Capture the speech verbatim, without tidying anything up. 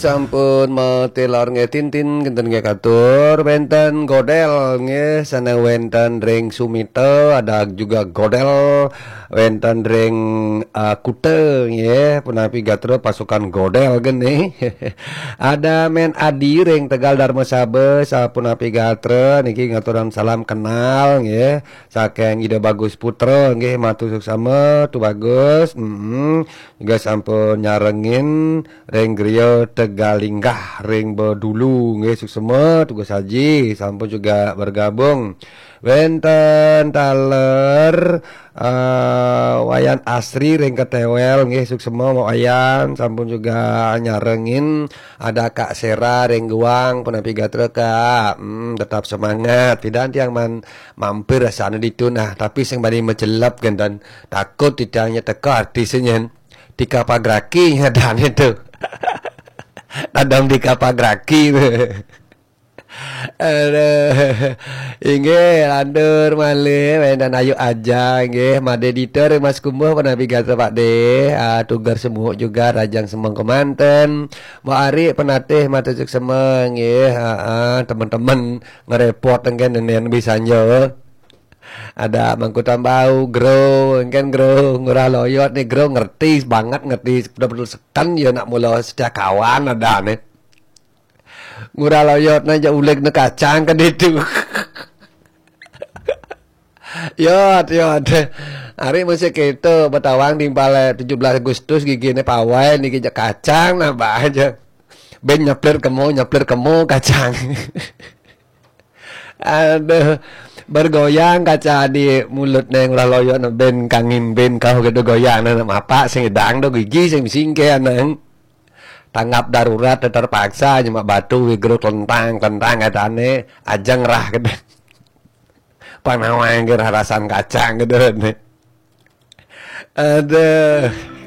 Sampun matelor nge tintin kinten nge katur benten godel nge sana wenten ring sumite ada juga godel wenten ring uh, kute nge punapi gatra pasukan godel geni ada men adi ring Tegal Dharma Sabe sapunapi gatra niki ngaturan salam kenal nge saking Ida Bagus Putra nge matur sama tu bagus mm -hmm. juga sampun nyarengin ring griya Tegalinggah ring bedulu nggih suksema tugas haji sampun juga bergabung wenten taler uh, wayan asri ring ketewel nggih suksema wayan sampun juga nyarengin ada Kak Sera ring guang punapi gatra Kak hmm, tetap semangat tidak yang man mampir sana ditu nah tapi sing bari mecelap kan dan takut tidaknya teka artisnya di kapagraki dan itu tadang di kapagraki aduh inge landur malih dan ayo aja nggih made editor Mas Kumbuh penapi gatra Pak De uh, tugar semua juga rajang semeng kemanten mau ari penatih mata cek semeng nggih heeh teman-teman ngerepot engken nen bisa nyo ada mangkutan bau grow kan grow ngurah loyot nih grow ngerti banget ngerti betul sekan ya nak mula setiap kawan ada nih ngurah loyot aja uleg ne kacang kan itu yot yot hari masih kita betawang di pale tujuh belas Agustus gigi ne pawai nih kijak kacang nambah aja ben nyeplir kemo nyeplir kemo kacang aduh bergoyang kaca di mulut neng lah loyo na ben kangin ben kau gitu goyang na apa sing dang do gigi sing singke neng tanggap darurat terpaksa cuma batu wigro tentang tentang katane ajang rah gitu panawang rasan kacang gitu nih aduh